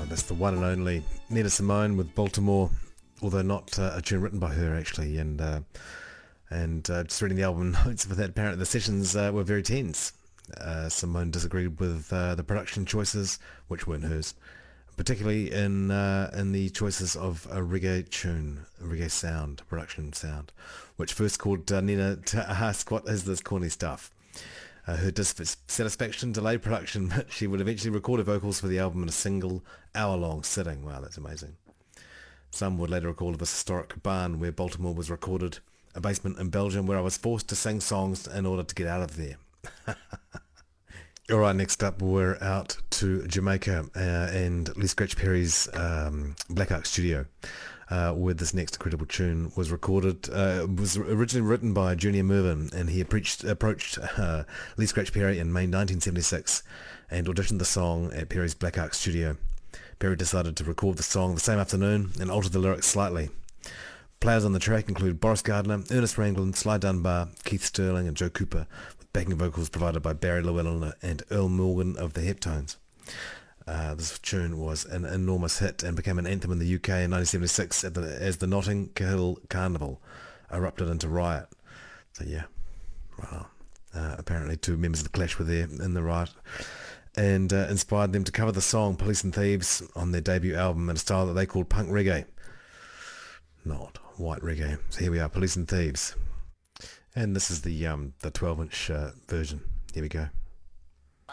That's the one and only Nina Simone with Baltimore, although not a tune written by her actually. And just reading the album notes for that, apparently the sessions were very tense. Simone disagreed with the production choices, which weren't hers, particularly in the choices of a reggae tune, a reggae sound, production sound, which first called Nina to ask, what is this corny stuff? Her dissatisfaction delayed production, but she would eventually record her vocals for the album in a single hour-long sitting. Wow, that's amazing. Some would later recall of this historic barn where Baltimore was recorded, a basement in Belgium where I was forced to sing songs in order to get out of there. Alright, next up we're out to Jamaica and Lee Scratch Perry's Black Ark Studio, where this next incredible tune was recorded. It was originally written by Junior Mervyn, and he approached Lee Scratch Perry in May 1976 and auditioned the song at Perry's Black Ark Studio. Perry decided to record the song the same afternoon and alter the lyrics slightly. Players on the track include Boris Gardner, Ernest Ranglin, Sly Dunbar, Keith Sterling and Joe Cooper, with backing vocals provided by Barry Llewellyn and Earl Morgan of the Heptones. This tune was an enormous hit and became an anthem in the UK in 1976 as the Notting Hill Carnival erupted into riot. So yeah, right on. Apparently two members of the Clash were there in the riot and inspired them to cover the song Police and Thieves on their debut album in a style that they called punk reggae. Not white reggae. So here we are, Police and Thieves. And this is the 12-inch version. Here we go.